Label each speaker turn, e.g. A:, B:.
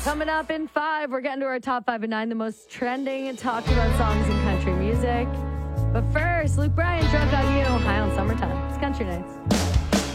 A: Coming up in 5, we're getting to our top 5 and 9, the most trending and talked about songs in country music. But first, Luke Bryan, Drunk on You, high on Summertime. It's Country Nights.